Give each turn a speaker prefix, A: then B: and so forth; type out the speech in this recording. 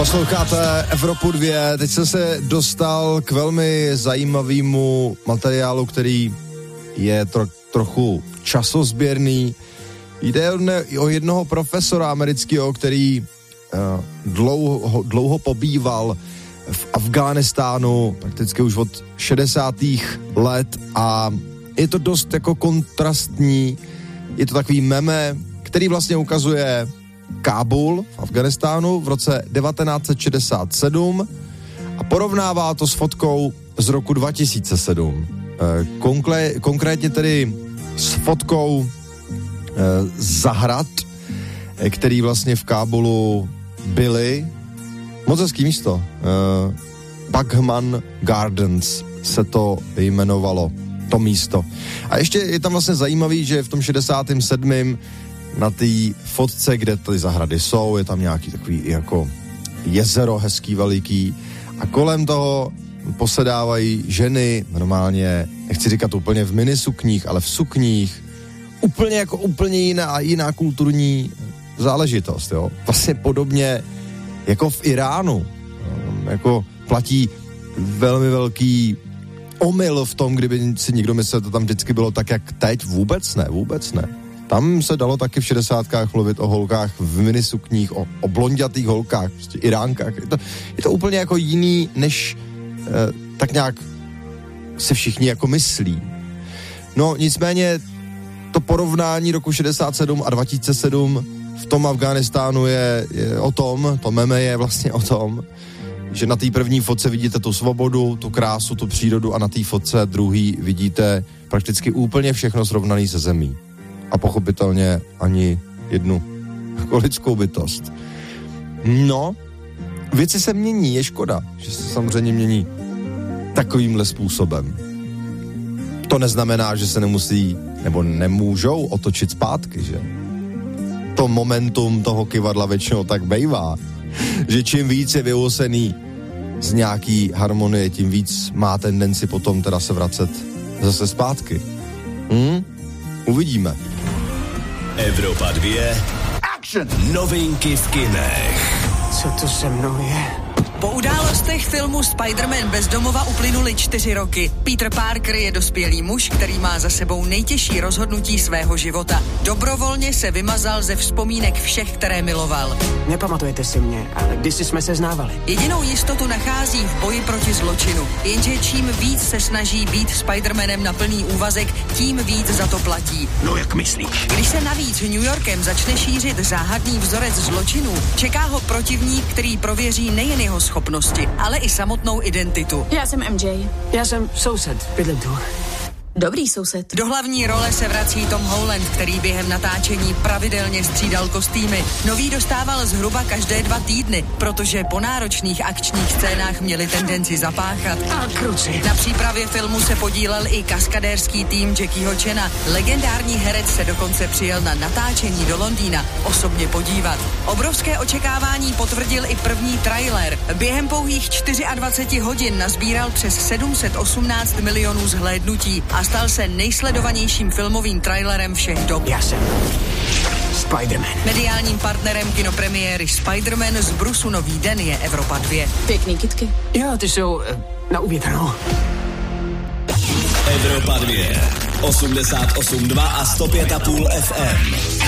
A: Posloucháte Evropu 2, teď jsem se dostal k velmi zajímavému materiálu, který je trochu časozběrný. Jde o jednoho profesora amerického, který dlouho pobýval v Afghánistánu, prakticky už od 60. let a je to dost jako kontrastní, je to takový meme, který vlastně ukazuje Kábul v Afghánistánu v roce 1967 a porovnává to s fotkou z roku 2007. Konkrétně tedy s fotkou zahrad, který vlastně v Kábulu byly. Moc hezký místo. Buckham Gardens se to jmenovalo, to místo. A ještě je tam vlastně zajímavý, že v tom 67. na té fotce, kde ty zahrady jsou, je tam nějaký takový jako jezero hezký, veliký a kolem toho posedávají ženy, normálně, nechci říkat úplně v minisukních, ale v sukních, úplně jiná kulturní záležitost, jo. Vlastně podobně jako v Iránu, jako platí velmi velký omyl v tom, kdyby si někdo myslel, to tam vždycky bylo tak, jak teď, vůbec ne. Tam se dalo taky v 60kách mluvit o holkách v minisukních, o blondětých holkách, prostě Iránkách. Je to úplně jako jiný, než tak nějak si všichni jako myslí. No nicméně to porovnání roku 67 a 2007 v tom Afghánistánu je o tom, to meme je vlastně o tom, že na té první fotce vidíte tu svobodu, tu krásu, tu přírodu a na té fotce druhý vidíte prakticky úplně všechno srovnaný se zemí. A pochopitelně ani jednu jako lidskou bytost. No, věci se mění, je škoda, že se samozřejmě mění takovýmhle způsobem. To neznamená, že se nemusí nebo nemůžou otočit zpátky, že? To momentum toho kyvadla většinou tak bejvá, že čím víc je vyousený z nějaký harmonie, tím víc má tendenci potom teda se vracet zase zpátky. Uvidíme.
B: Evropa 2. Action! Novinky v kinech.
C: Co to se mnou je?
D: Po událostech filmu Spider-Man bez domova uplynuly 4 roky. Peter Parker je dospělý muž, který má za sebou nejtěžší rozhodnutí svého života. Dobrovolně se vymazal ze vzpomínek všech, které miloval.
C: Nepamatujete si mě, ale kdysi jsme se znávali.
D: Jedinou jistotu nachází v boji proti zločinu. Jenže čím víc se snaží být Spider-Manem na plný úvazek, tím víc za to platí.
B: No jak myslíš?
D: Když se navíc New Yorkem začne šířit záhadný vzorec zločinů, čeká ho protivník, který prověří nejen jeho schopnosti, ale i samotnou identitu.
E: Já jsem MJ.
C: Já jsem soused, bydlím tu.
E: Dobrý soused.
D: Do hlavní role se vrací Tom Holland, který během natáčení pravidelně střídal kostýmy. Nový dostával zhruba každé 2 týdny, protože po náročných akčních scénách měli tendenci zapáchat.
C: A kruci.
D: Na přípravě filmu se podílel i kaskadérský tým Jackieho Chana. Legendární herec se dokonce přijel na natáčení do Londýna osobně podívat. Obrovské očekávání potvrdil i první trailer. Během pouhých 24 hodin nazbíral přes 718 milionů zhlédnutí a stal se nejsledovanějším filmovým trailerem všech dob.
C: Já jsem Spider-Man.
D: Mediálním partnerem kinopremiéry Spider-Man z Brusu Nový den je Evropa 2.
E: Pěkný kytky.
C: Jo, ty jsou na uvětrnou.
B: Evropa 2. 88,2 a 105,5 FM.